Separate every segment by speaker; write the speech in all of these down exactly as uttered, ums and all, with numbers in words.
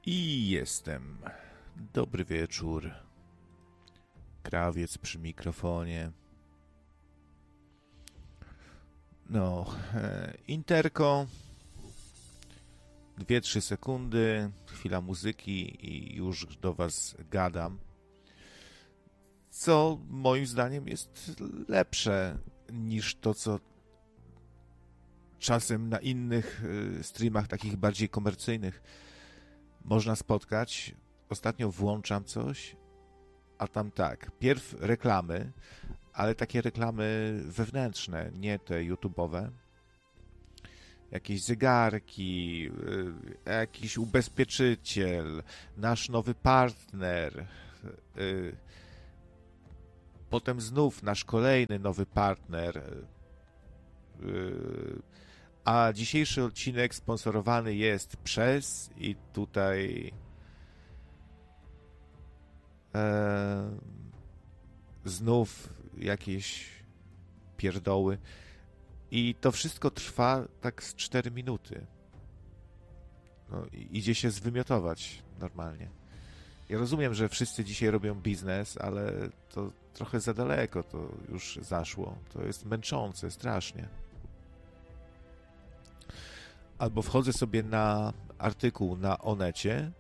Speaker 1: I jestem. Dobry wieczór. Krawiec przy mikrofonie. No, e, interko. Dwie, trzy sekundy, chwila muzyki i już do was gadam. Co moim zdaniem jest lepsze niż to, co czasem na innych streamach, takich bardziej komercyjnych, można spotkać. Ostatnio włączam coś, a tam tak, pierw reklamy, ale takie reklamy wewnętrzne, nie te YouTube'owe. Jakieś zegarki, jakiś ubezpieczyciel, nasz nowy partner, potem znów nasz kolejny nowy partner. A dzisiejszy odcinek sponsorowany jest przez i tutaj e, znów jakieś pierdoły. I to wszystko trwa tak z cztery minuty. No, idzie się zwymiotować normalnie. Ja rozumiem, że wszyscy dzisiaj robią biznes, ale to trochę za daleko to już zaszło. To jest męczące strasznie. Albo wchodzę sobie na artykuł na Onecie,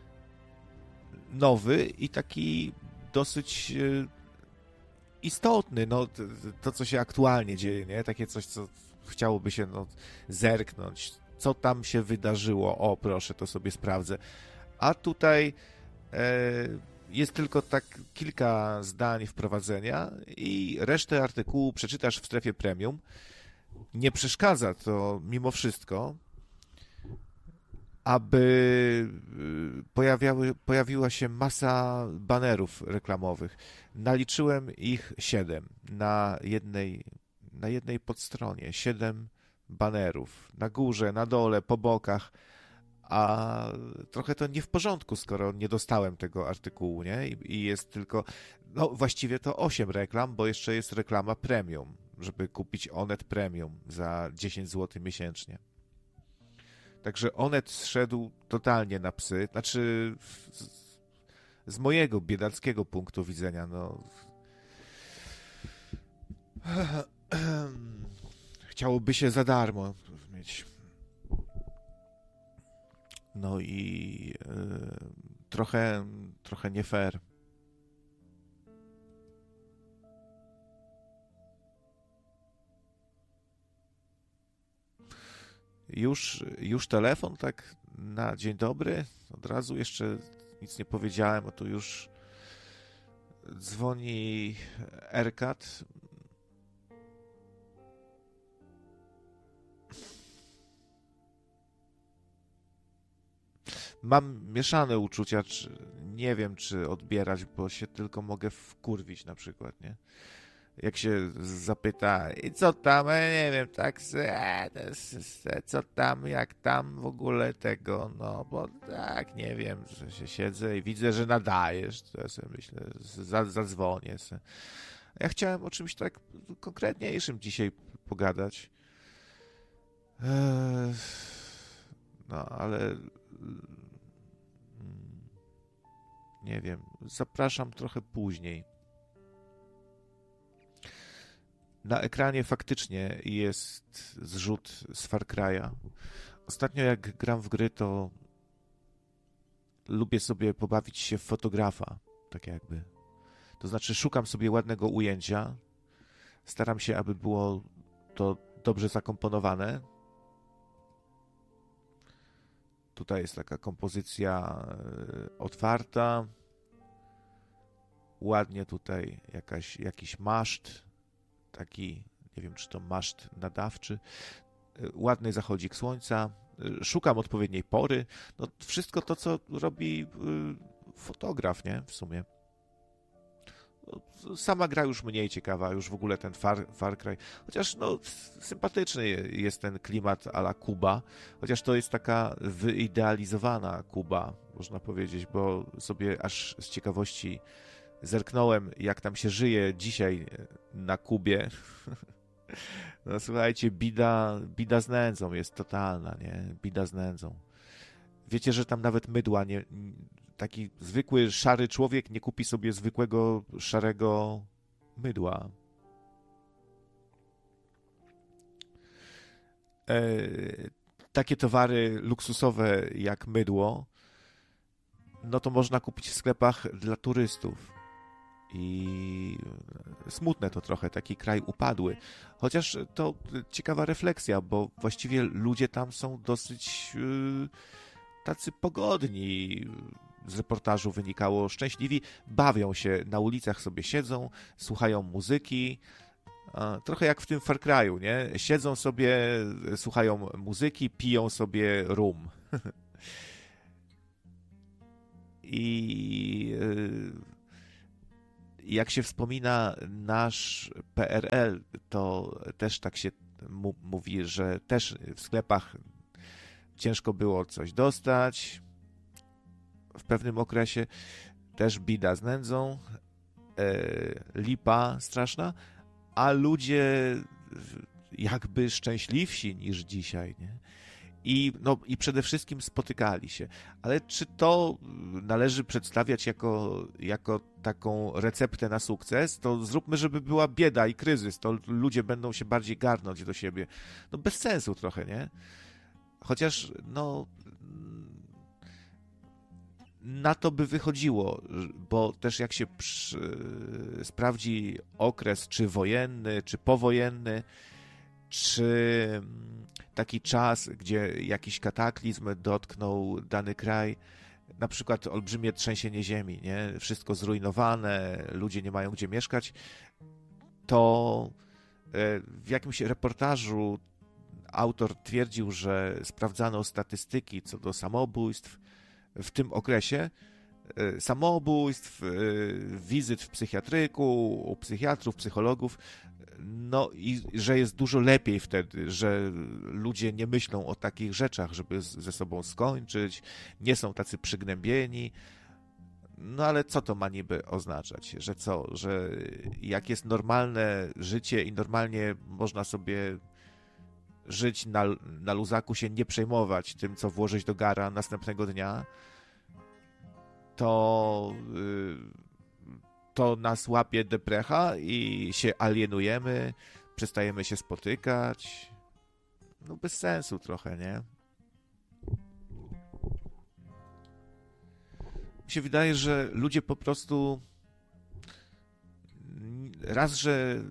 Speaker 1: nowy i taki dosyć istotny, no to, co się aktualnie dzieje, nie? Takie coś, co chciałoby się no, zerknąć, co tam się wydarzyło, o proszę, to sobie sprawdzę. A tutaj e, jest tylko tak kilka zdań wprowadzenia i resztę artykułu przeczytasz w strefie premium. Nie przeszkadza to mimo wszystko, aby pojawiały, pojawiła się masa banerów reklamowych. Naliczyłem ich siedem na jednej, na jednej podstronie. Siedem banerów. Na górze, na dole, po bokach. A trochę to nie w porządku, skoro nie dostałem tego artykułu, nie? I, i jest tylko, no właściwie to osiem reklam, bo jeszcze jest reklama premium, żeby kupić Onet Premium za dziesięć złotych miesięcznie. Także Onet zszedł totalnie na psy. Znaczy, z, z mojego biedackiego punktu widzenia, no. Chciałoby się za darmo mieć. No i yy, trochę, trochę nie fair. Już, już telefon, tak na dzień dobry. Od razu jeszcze nic nie powiedziałem, a tu już dzwoni AirCut. Mam mieszane uczucia, czy, nie wiem, czy odbierać, bo się tylko mogę wkurwić na przykład, nie? Jak się zapyta, i co tam, ja nie wiem, tak, co tam, jak tam w ogóle tego, no, bo tak, nie wiem, że się siedzę i widzę, że nadajesz, to ja sobie myślę, zadzwonię sobie. Ja chciałem o czymś tak konkretniejszym dzisiaj pogadać. No, ale nie wiem, zapraszam trochę później. Na ekranie faktycznie jest zrzut z Far Cry'a. Ostatnio jak gram w gry, to lubię sobie pobawić się w fotografa, tak jakby. To znaczy szukam sobie ładnego ujęcia, staram się, aby było to dobrze zakomponowane. Tutaj jest taka kompozycja otwarta. Ładnie tutaj jakaś, jakiś maszt. Taki, nie wiem, czy to maszt nadawczy. Ładny zachodzik słońca. Szukam odpowiedniej pory. No, wszystko to, co robi fotograf, nie? W sumie. Sama gra już mniej ciekawa, już w ogóle ten Far, Far Cry. Chociaż no, sympatyczny jest ten klimat a la Kuba. Chociaż to jest taka wyidealizowana Kuba, można powiedzieć, bo sobie aż z ciekawości zerknąłem, jak tam się żyje dzisiaj na Kubie. No słuchajcie, bida, bida z nędzą jest totalna, nie? Bida z nędzą. Wiecie, że tam nawet mydła nie... Taki zwykły, szary człowiek nie kupi sobie zwykłego, szarego mydła. E, takie towary luksusowe jak mydło, no to można kupić w sklepach dla turystów. I smutne to trochę, taki kraj upadły. Chociaż to ciekawa refleksja, bo właściwie ludzie tam są dosyć yy, tacy pogodni. Z reportażu wynikało, szczęśliwi, bawią się, na ulicach sobie siedzą, słuchają muzyki. Trochę jak w tym Far Cry'u, nie? Siedzą sobie, słuchają muzyki, piją sobie rum. I jak się wspomina nasz P R L, to też tak się mówi, że też w sklepach ciężko było coś dostać w pewnym okresie, też bida z nędzą, lipa straszna, a ludzie jakby szczęśliwsi niż dzisiaj, nie? I, no, i przede wszystkim spotykali się. Ale czy to należy przedstawiać jako, jako taką receptę na sukces? To zróbmy, żeby była bieda i kryzys, to ludzie będą się bardziej garnąć do siebie. No bez sensu trochę, nie? Chociaż, no... Na to by wychodziło, bo też jak się przy, sprawdzi okres czy wojenny, czy powojenny, czy taki czas, gdzie jakiś kataklizm dotknął dany kraj, na przykład olbrzymie trzęsienie ziemi, nie? Wszystko zrujnowane, ludzie nie mają gdzie mieszkać, to w jakimś reportażu autor twierdził, że sprawdzano statystyki co do samobójstw w tym okresie, samobójstw, wizyt w psychiatryku, u psychiatrów, psychologów, no i że jest dużo lepiej wtedy, że ludzie nie myślą o takich rzeczach, żeby ze sobą skończyć, nie są tacy przygnębieni. No ale co to ma niby oznaczać? Że co? Że jak jest normalne życie i normalnie można sobie żyć na, na luzaku, się nie przejmować tym, co włożyć do gara następnego dnia, to, to nas łapie deprecha i się alienujemy, przestajemy się spotykać. No bez sensu trochę, nie? Mi się wydaje, że ludzie po prostu raz, że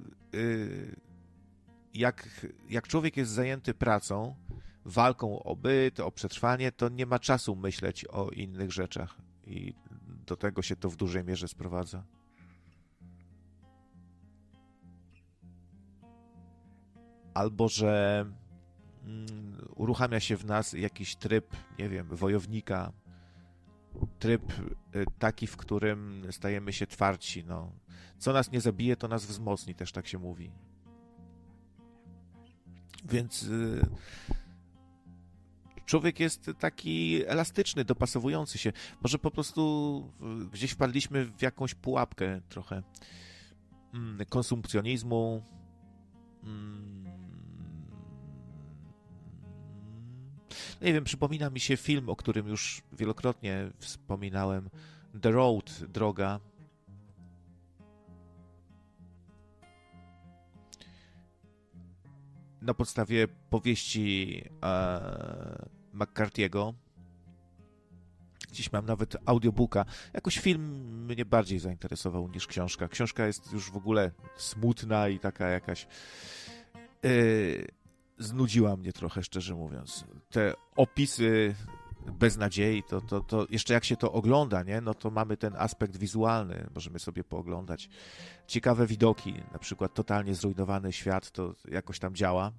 Speaker 1: jak, jak człowiek jest zajęty pracą, walką o byt, o przetrwanie, to nie ma czasu myśleć o innych rzeczach. I do tego się to w dużej mierze sprowadza. Albo, że mm, uruchamia się w nas jakiś tryb, nie wiem, wojownika, tryb y, taki, w którym stajemy się twardsi. No. Co nas nie zabije, to nas wzmocni, też tak się mówi. Więc y, człowiek jest taki elastyczny, dopasowujący się. Może po prostu gdzieś wpadliśmy w jakąś pułapkę trochę mm, konsumpcjonizmu. Mm, nie wiem, przypomina mi się film, o którym już wielokrotnie wspominałem. The Road, droga. Na podstawie powieści e, McCarthy'ego. Dziś mam nawet audiobooka. Jakoś film mnie bardziej zainteresował niż książka. Książka jest już w ogóle smutna i taka jakaś... E, znudziła mnie trochę, szczerze mówiąc. Te opisy beznadziei, to, to, to jeszcze jak się to ogląda, nie? No to mamy ten aspekt wizualny, możemy sobie pooglądać. Ciekawe widoki, na przykład totalnie zrujnowany świat, to jakoś tam działa.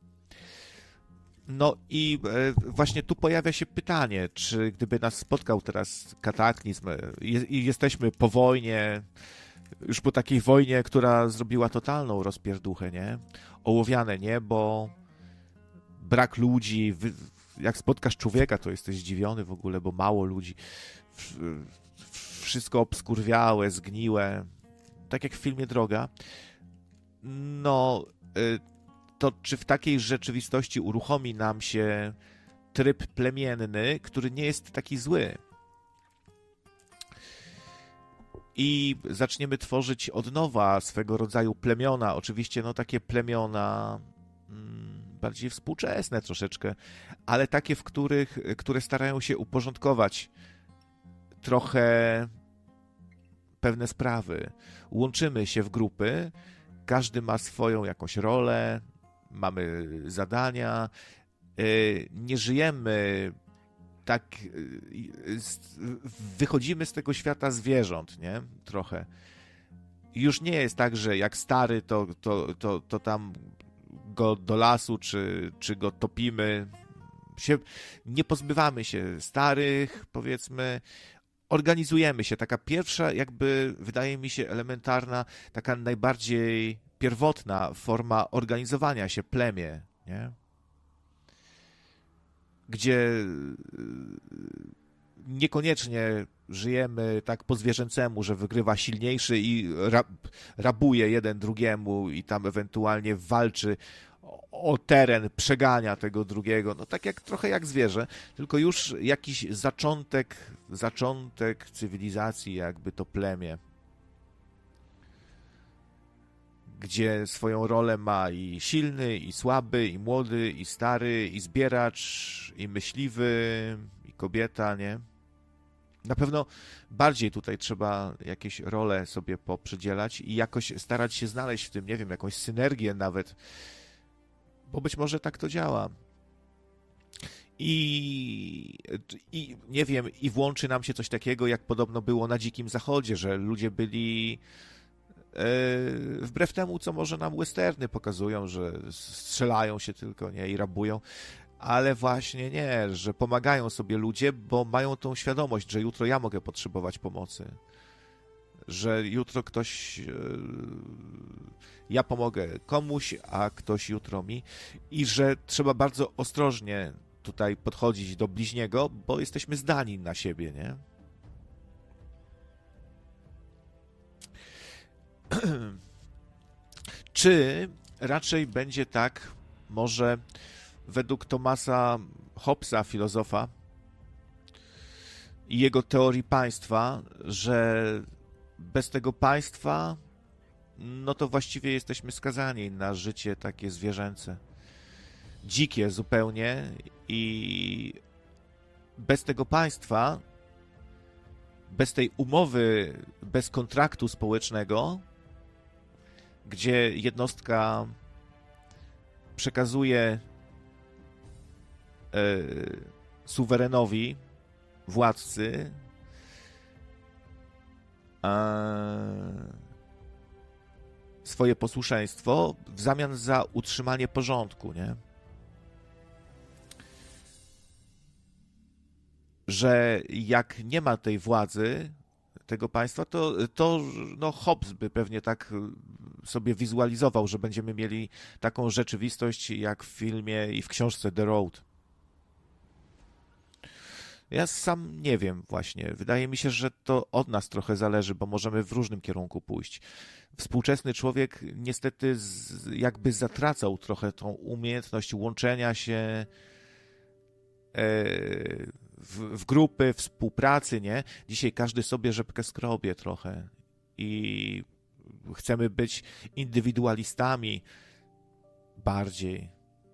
Speaker 1: No i e, właśnie tu pojawia się pytanie, czy gdyby nas spotkał teraz kataklizm i je, jesteśmy po wojnie, już po takiej wojnie, która zrobiła totalną rozpierduchę, nie? Ołowiane niebo, brak ludzi, wy, jak spotkasz człowieka, to jesteś zdziwiony w ogóle, bo mało ludzi, wszystko obskurwiałe, zgniłe, tak jak w filmie Droga. No, to czy w takiej rzeczywistości uruchomi nam się tryb plemienny, który nie jest taki zły. I zaczniemy tworzyć od nowa swego rodzaju plemiona. Oczywiście no takie plemiona mm, bardziej współczesne troszeczkę, ale takie, w których, które starają się uporządkować trochę pewne sprawy. Łączymy się w grupy, każdy ma swoją jakąś rolę, mamy zadania, nie żyjemy tak, wychodzimy z tego świata zwierząt, nie? Trochę. Już nie jest tak, że jak stary, to, to, to, to tam go do lasu, czy, czy go topimy. Się, nie pozbywamy się starych, powiedzmy, organizujemy się. Taka pierwsza, jakby, wydaje mi się, elementarna, taka najbardziej pierwotna forma organizowania się, plemię, nie? Gdzie niekoniecznie żyjemy tak po zwierzęcemu, że wygrywa silniejszy i rab, rabuje jeden drugiemu i tam ewentualnie walczy o teren, przegania tego drugiego, no tak jak trochę jak zwierzę, tylko już jakiś zaczątek, zaczątek cywilizacji, jakby to plemię, gdzie swoją rolę ma i silny, i słaby, i młody, i stary, i zbieracz, i myśliwy, i kobieta, nie? Na pewno bardziej tutaj trzeba jakieś role sobie poprzydzielać i jakoś starać się znaleźć w tym, nie wiem, jakąś synergię nawet, bo być może tak to działa. I, i nie wiem, i włączy nam się coś takiego, jak podobno było na Dzikim Zachodzie, że ludzie byli wbrew temu, co może nam westerny pokazują, że strzelają się tylko, nie, i rabują, ale właśnie nie, że pomagają sobie ludzie, bo mają tą świadomość, że jutro ja mogę potrzebować pomocy, że jutro ktoś, ja pomogę komuś, a ktoś jutro mi, i że trzeba bardzo ostrożnie tutaj podchodzić do bliźniego, bo jesteśmy zdani na siebie, nie? Czy raczej będzie tak, może według Thomasa Hobbesa, filozofa, i jego teorii państwa, że bez tego państwa, no to właściwie jesteśmy skazani na życie takie zwierzęce, dzikie zupełnie, i bez tego państwa, bez tej umowy, bez kontraktu społecznego, gdzie jednostka przekazuje e, suwerenowi, władcy, e, swoje posłuszeństwo w zamian za utrzymanie porządku, nie? Że jak nie ma tej władzy, tego państwa, to, to no, Hobbes by pewnie tak sobie wizualizował, że będziemy mieli taką rzeczywistość jak w filmie i w książce The Road. Ja sam nie wiem właśnie. Wydaje mi się, że to od nas trochę zależy, bo możemy w różnym kierunku pójść. Współczesny człowiek niestety z, jakby zatracał trochę tą umiejętność łączenia się e, w, w grupy, współpracy, nie? Dzisiaj każdy sobie rzepkę skrobie trochę i chcemy być indywidualistami bardziej.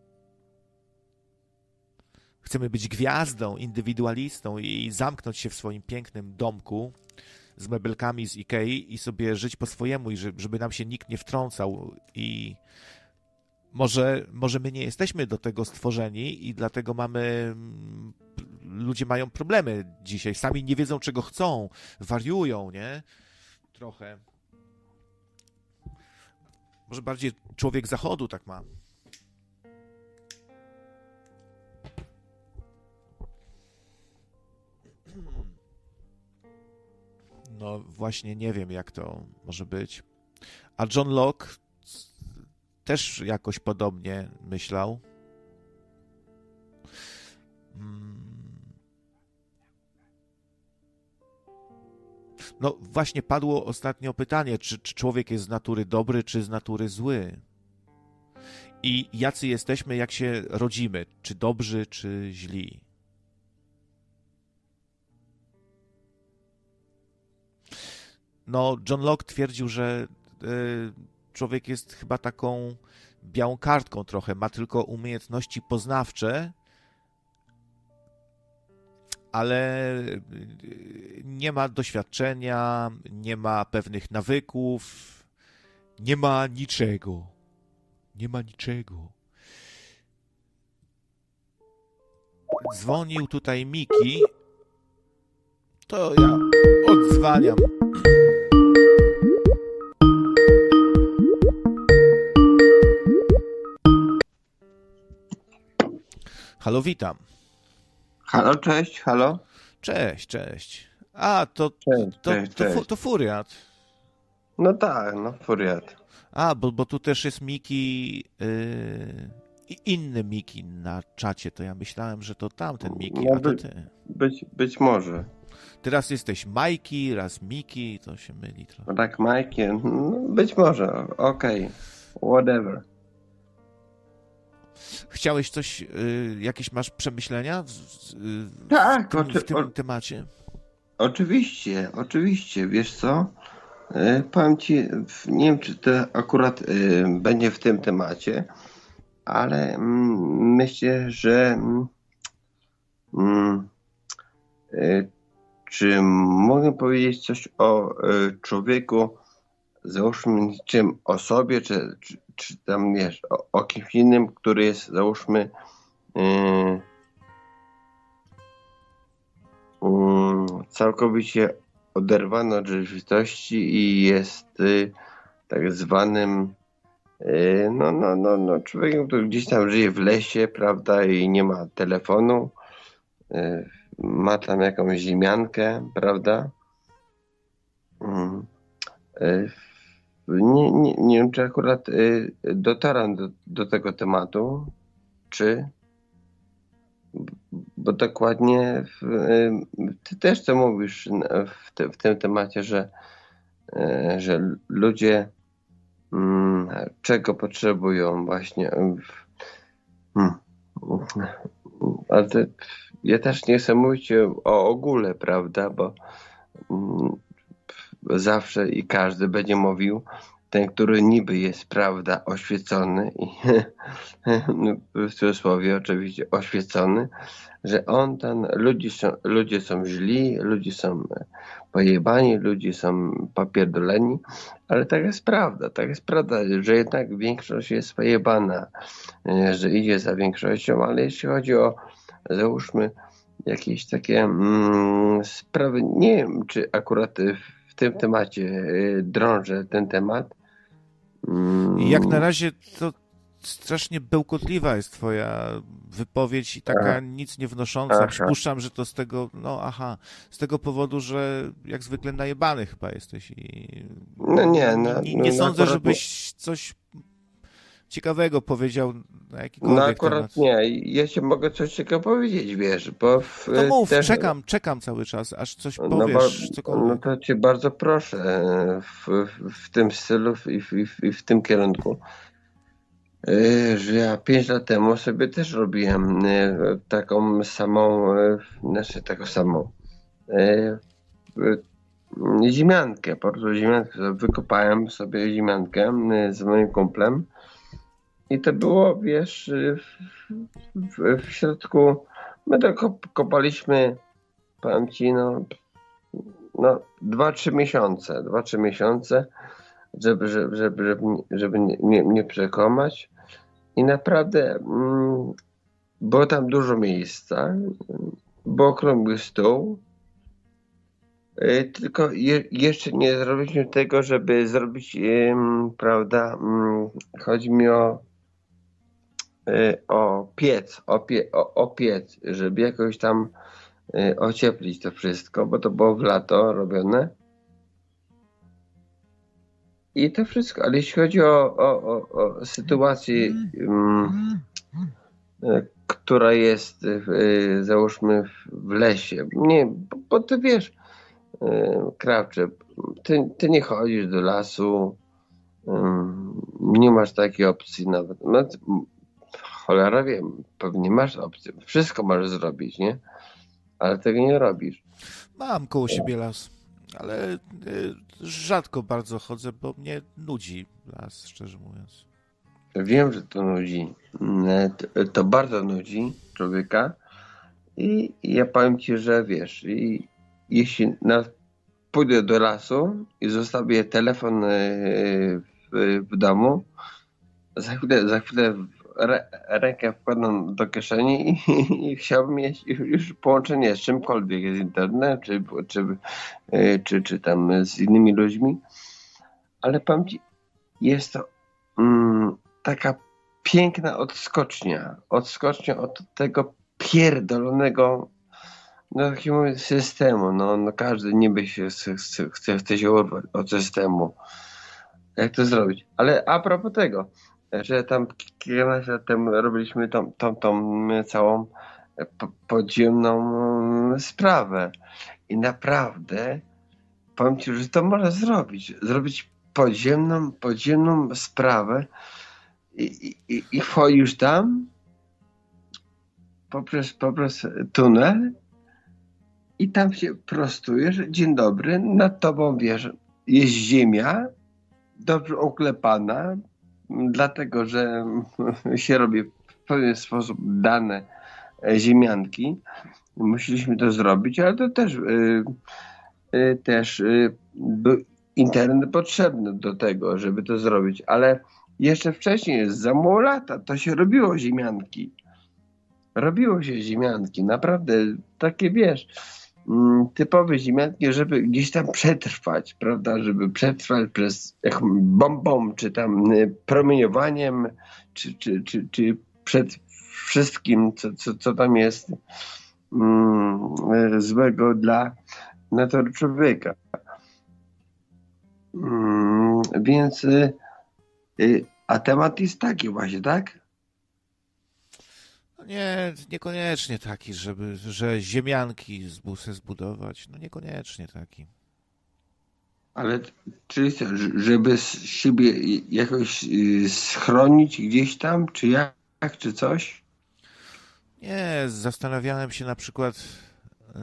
Speaker 1: Chcemy być gwiazdą, indywidualistą i zamknąć się w swoim pięknym domku z mebelkami z Ikei i sobie żyć po swojemu, i żeby nam się nikt nie wtrącał. I może, może my nie jesteśmy do tego stworzeni i dlatego mamy... Ludzie mają problemy dzisiaj. Sami nie wiedzą, czego chcą. Wariują, nie? Trochę. Może bardziej człowiek zachodu tak ma. No właśnie nie wiem, jak to może być. A John Locke też jakoś podobnie myślał. No właśnie padło ostatnio pytanie, czy, czy człowiek jest z natury dobry, czy z natury zły. i jacy jesteśmy, jak się rodzimy, czy dobrzy, czy źli. No, John Locke twierdził, że y, człowiek jest chyba taką białą kartką trochę, ma tylko umiejętności poznawcze, ale nie ma doświadczenia, nie ma pewnych nawyków, nie ma niczego. Nie ma niczego. Dzwonił tutaj Miki. To ja odzwaniam. Halo, witam.
Speaker 2: Halo, cześć, halo.
Speaker 1: Cześć, cześć. A, to,
Speaker 2: Cześć,
Speaker 1: to,
Speaker 2: cześć,
Speaker 1: to, fu-
Speaker 2: cześć.
Speaker 1: to Furiat.
Speaker 2: No tak, no furiat.
Speaker 1: A, bo, bo tu też jest Miki, yy, i inny Miki na czacie, to ja myślałem, że to tamten Miki,
Speaker 2: No
Speaker 1: a to
Speaker 2: by-
Speaker 1: ty.
Speaker 2: Być, być może.
Speaker 1: Teraz jesteś Majki, raz Miki, to się myli trochę.
Speaker 2: No tak, Majkiem. No, być może, okej. Whatever.
Speaker 1: Chciałeś coś, y, jakieś masz przemyślenia w, w, w,
Speaker 2: Tak,
Speaker 1: tym,
Speaker 2: oczy,
Speaker 1: w tym
Speaker 2: o,
Speaker 1: temacie?
Speaker 2: oczywiście, oczywiście. Wiesz co? Y, powiem ci, w- nie wiem, czy to akurat y, będzie w tym temacie, ale mm, myślę, że mm, mm, y, czy mogę powiedzieć coś o y, człowieku, załóżmy czym o sobie, czy, czy, czy tam wiesz, o, o kimś innym, który jest załóżmy yy, yy, całkowicie oderwany od rzeczywistości i jest yy, tak zwanym yy, no, no, no, no człowiekiem, który gdzieś tam żyje w lesie, prawda, i nie ma telefonu, yy, ma tam jakąś ziemiankę, prawda. Yy, yy, Nie, nie, nie wiem, czy akurat y, dotarłem do, do tego tematu, czy, bo dokładnie w, y, ty też co mówisz n- w, te, w tym temacie, że, y, że ludzie mm, czego potrzebują właśnie. w- Hmm. Ale to, ja też nie chcę mówić o ogóle, prawda, bo mm, zawsze i każdy będzie mówił, ten, który niby jest, prawda, oświecony i w cudzysłowie oczywiście oświecony, że on tam, ludzie są, ludzie są źli, ludzie są pojebani, ludzie są popierdoleni, ale tak jest prawda, tak jest prawda, że jednak większość jest pojebana, e, że idzie za większością, ale jeśli chodzi o, załóżmy, jakieś takie mm, sprawy, nie wiem, czy akurat w tym temacie y, drążę ten temat. Mm,
Speaker 1: I jak na razie to strasznie bełkotliwa jest twoja wypowiedź i taka
Speaker 2: Aha.
Speaker 1: nic nie wnosząca.
Speaker 2: Aha.
Speaker 1: Przypuszczam, że to z tego, no aha, z tego powodu, że jak zwykle najebany chyba jesteś i
Speaker 2: No nie, no,
Speaker 1: nie, nie
Speaker 2: no
Speaker 1: sądzę,
Speaker 2: akurat
Speaker 1: żebyś coś ciekawego powiedział na
Speaker 2: No
Speaker 1: jakikolwiek
Speaker 2: akurat
Speaker 1: temat.
Speaker 2: nie, ja ci mogę coś ciekawego powiedzieć, wiesz, bo w,
Speaker 1: To mów,
Speaker 2: też,
Speaker 1: czekam, czekam cały czas, aż coś
Speaker 2: no,
Speaker 1: powiesz,
Speaker 2: bo,
Speaker 1: cokolwiek.
Speaker 2: no to cię bardzo proszę w, w, w tym stylu i w, i w, i w tym kierunku. Y, że ja pięć lat temu sobie też robiłem y, taką samą, y, znaczy taką samą y, y, ziemiankę, po prostu ziemiankę, wykopałem sobie ziemiankę y, z moim kumplem i to było, wiesz, y, w, w, w środku, my to kop, kopaliśmy, powiem ci, no, no dwa, trzy miesiące, dwa, trzy miesiące, żeby, żeby, żeby, żeby, żeby nie, nie, nie przekomać. I naprawdę mm, było tam dużo miejsca, był okrągły stół, y, tylko je, jeszcze nie zrobiliśmy tego, żeby zrobić, ym, prawda, ym, chodzi mi o, y, o piec, o, pie, o, o piec, żeby jakoś tam y, ocieplić to wszystko, bo to było w lato robione. I to wszystko, ale jeśli chodzi o, o, o, o sytuację, um, która jest, y, załóżmy, w lesie. Nie, bo, bo ty wiesz, y, Krawcze, ty, ty nie chodzisz do lasu, y, nie masz takiej opcji nawet. No, cholera wiem, pewnie masz opcję. Wszystko możesz zrobić, nie? Ale tego nie robisz.
Speaker 1: Mam koło siebie las, ale y, rzadko bardzo chodzę, bo mnie nudzi las, szczerze mówiąc.
Speaker 2: Wiem, że to nudzi. To, to bardzo nudzi człowieka. I ja powiem ci, że wiesz, i jeśli na, pójdę do lasu i zostawię telefon w, w domu, za chwilę, za chwilę re, rękę wkładam do kieszeni i, i chciałbym mieć już połączenie z czymkolwiek, z internetem, czy, czy, czy, czy tam z innymi ludźmi. Ale powiem ci, jest to mm, taka piękna odskocznia. Odskocznia od tego pierdolonego, no taki mówię, systemu. No, no każdy niby się chce, chce, chce się urwać od systemu. Jak to zrobić? Ale a propos tego, że tam kilkanaście lat temu robiliśmy tą, tą, tą całą podziemną sprawę. I naprawdę powiem ci, że to można zrobić. Zrobić podziemną, podziemną sprawę i, i, i wchodzisz tam poprzez, poprzez tunel i tam się prostujesz. Dzień dobry, nad tobą wiesz, jest ziemia dobrze oklepana, dlatego że się robi w pewien sposób dane ziemianki. Musieliśmy to zrobić, ale to też yy, yy, też yy, był internet potrzebny do tego, żeby to zrobić, ale jeszcze wcześniej, za mało lata, to się robiło ziemianki. Robiło się ziemianki, naprawdę takie, wiesz, typowe ziemianki, żeby gdzieś tam przetrwać, prawda, żeby przetrwać przez jak bombą, czy tam promieniowaniem, czy, czy, czy, czy przed wszystkim, co, co, co tam jest mm, złego dla natury człowieka. Mm, więc y, y, a temat jest taki właśnie, tak?
Speaker 1: No nie, niekoniecznie taki, żeby, że ziemianki chcę zbudować. No niekoniecznie taki.
Speaker 2: Ale czyli co, żeby siebie jakoś schronić gdzieś tam, czy jak, czy coś?
Speaker 1: Nie, zastanawiałem się na przykład, yy,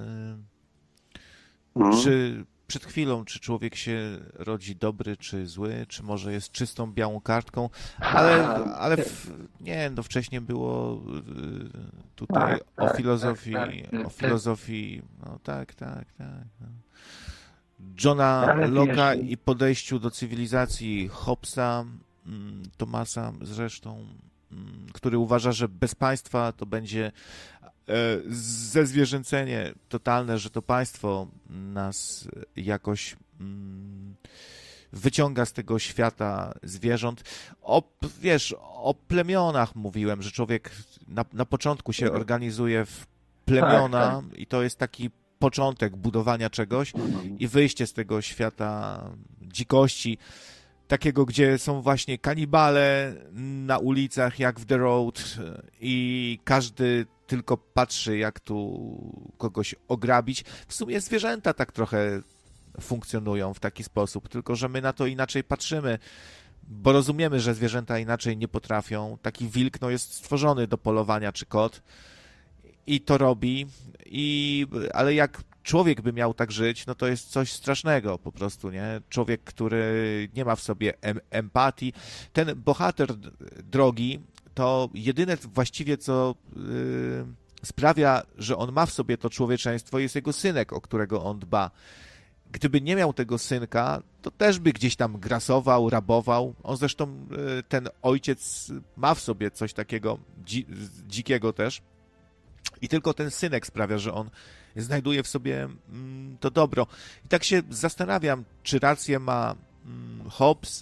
Speaker 2: Hmm?
Speaker 1: czy przed chwilą, czy człowiek się rodzi dobry, czy zły, czy może jest czystą, białą kartką, ale, ale w, nie, no wcześniej było yy, tutaj o filozofii, o filozofii, no tak, tak, tak. No. Johna Locke'a i podejściu do cywilizacji Hobbesa, Thomasa zresztą, który uważa, że bez państwa to będzie zezwierzęcenie totalne, że to państwo nas jakoś wyciąga z tego świata zwierząt. O, wiesz, o plemionach mówiłem, że człowiek na, na początku się organizuje w plemiona tak, tak. I to jest taki początek budowania czegoś i wyjście z tego świata dzikości, takiego, gdzie są właśnie kanibale na ulicach, jak w The Road i każdy tylko patrzy, jak tu kogoś ograbić. W sumie zwierzęta tak trochę funkcjonują w taki sposób, tylko że my na to inaczej patrzymy, bo rozumiemy, że zwierzęta inaczej nie potrafią. Taki wilk no, jest stworzony do polowania, czy kot i to robi, i, ale jak człowiek by miał tak żyć, no to jest coś strasznego po prostu, nie? Człowiek, który nie ma w sobie em- empatii. Ten bohater drogi, to jedyne właściwie, co yy, sprawia, że on ma w sobie to człowieczeństwo, jest jego synek, o którego on dba. Gdyby nie miał tego synka, to też by gdzieś tam grasował, rabował. On zresztą, yy, ten ojciec ma w sobie coś takiego dzi- dzikiego też. I tylko ten synek sprawia, że on znajduje w sobie mm, to dobro. I tak się zastanawiam, czy rację ma mm, Hobbes,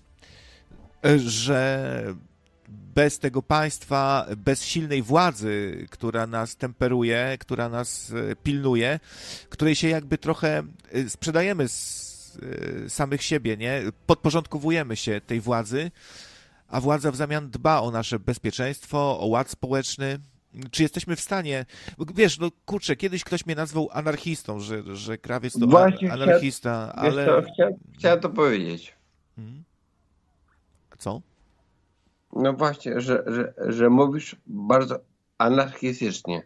Speaker 1: że bez tego państwa, bez silnej władzy, która nas temperuje, która nas pilnuje, której się jakby trochę sprzedajemy z samych siebie, nie? Podporządkowujemy się tej władzy, a władza w zamian dba o nasze bezpieczeństwo, o ład społeczny. Czy jesteśmy w stanie... Wiesz, no kurczę, kiedyś ktoś mnie nazwał anarchistą, że, że krawiec to Właśnie anarchista,
Speaker 2: chciał,
Speaker 1: ale...
Speaker 2: Co, chciałem, chciałem to powiedzieć.
Speaker 1: Co?
Speaker 2: No właśnie, że, że, że mówisz bardzo anarchistycznie.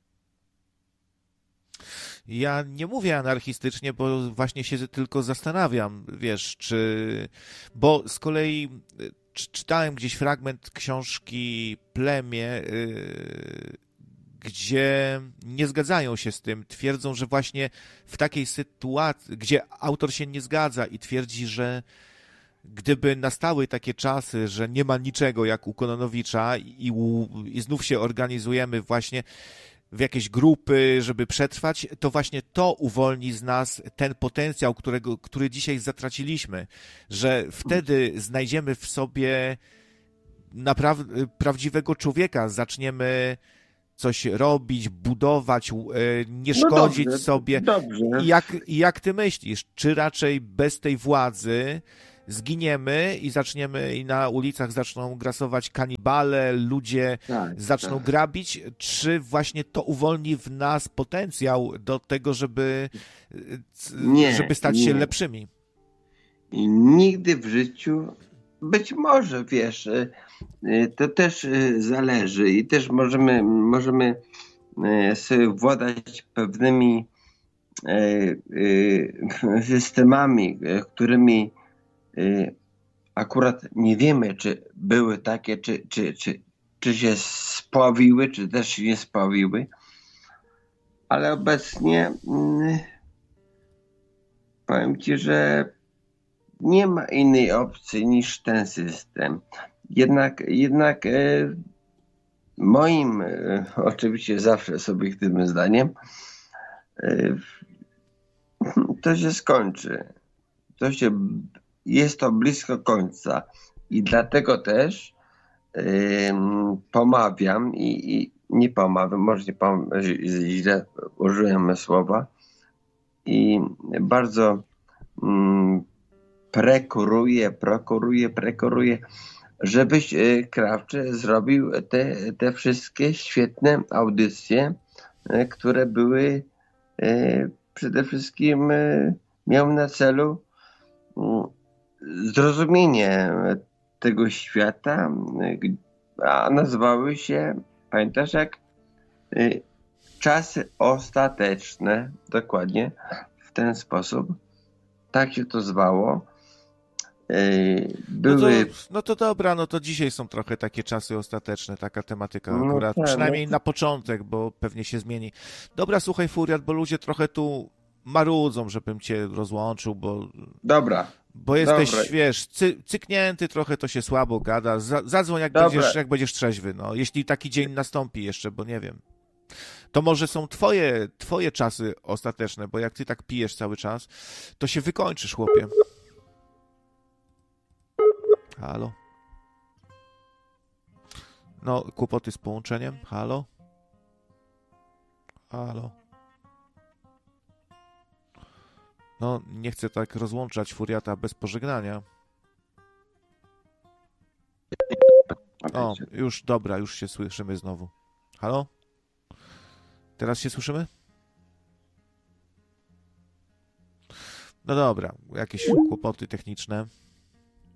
Speaker 1: Ja nie mówię anarchistycznie, bo właśnie się tylko zastanawiam, wiesz, czy... Bo z kolei y, czy- czytałem gdzieś fragment książki Plemię, y, gdzie nie zgadzają się z tym. Twierdzą, że właśnie w takiej sytuacji, gdzie autor się nie zgadza i twierdzi, że gdyby nastały takie czasy, że nie ma niczego jak u Kononowicza i, u, i znów się organizujemy właśnie w jakieś grupy, żeby przetrwać, to właśnie to uwolni z nas ten potencjał, którego, który dzisiaj zatraciliśmy, że wtedy znajdziemy w sobie naprawdę prawdziwego człowieka, zaczniemy coś robić, budować, e, nie
Speaker 2: No
Speaker 1: szkodzić
Speaker 2: dobrze,
Speaker 1: sobie.
Speaker 2: dobrze.
Speaker 1: I jak, i jak ty myślisz, czy raczej bez tej władzy zginiemy i zaczniemy i na ulicach zaczną grasować kanibale, ludzie
Speaker 2: Tak,
Speaker 1: zaczną
Speaker 2: tak.
Speaker 1: grabić, czy właśnie to uwolni w nas potencjał do tego, żeby, c-
Speaker 2: Nie,
Speaker 1: żeby stać się
Speaker 2: nie.
Speaker 1: lepszymi?
Speaker 2: I nigdy w życiu, być może, wiesz, y, y, to też y, zależy i też możemy, możemy y, sobie władać pewnymi y, y, systemami, y, którymi y, akurat nie wiemy, czy były takie, czy, czy, czy, czy się spławiły, czy też się nie spławiły, ale obecnie mm, powiem ci, że nie ma innej opcji niż ten system. Jednak, jednak e, moim, e, oczywiście zawsze subiektywnym zdaniem, e, to się skończy. To się, jest to blisko końca i dlatego też e, pomawiam i, i nie pomawiam, może nie pom, źle użyłem słowa i bardzo mm, prekuruję, prokuruję, prekuruję, żebyś e, Krawczy zrobił te, te wszystkie świetne audycje, e, które były e, przede wszystkim e, miały na celu mm, zrozumienie tego świata, e, g- a nazywały się, pamiętasz jak? E, Czasy ostateczne, dokładnie w ten sposób. Tak się to zwało. E,
Speaker 1: No to,
Speaker 2: Były,
Speaker 1: no to dobra, no to dzisiaj są trochę takie czasy ostateczne, taka tematyka
Speaker 2: no
Speaker 1: akurat,
Speaker 2: tak, no
Speaker 1: przynajmniej na początek, bo pewnie się zmieni. Dobra, słuchaj, Furiat, bo ludzie trochę tu marudzą, żebym cię rozłączył, bo,
Speaker 2: dobra,
Speaker 1: bo
Speaker 2: dobra,
Speaker 1: jesteś, wiesz, cy, cyknięty trochę, to się słabo gada. Za, zadzwoń, jak
Speaker 2: dobra.
Speaker 1: będziesz, jak będziesz trzeźwy, no, jeśli taki dzień nastąpi jeszcze, bo nie wiem. To może są twoje, twoje czasy ostateczne, bo jak ty tak pijesz cały czas, to się wykończysz, chłopie. Halo? No, kłopoty z połączeniem. Halo? Halo? No, nie chcę tak rozłączać Furiata bez pożegnania. O, już dobra, już się słyszymy znowu. Halo? Teraz się słyszymy? No dobra, jakieś kłopoty techniczne.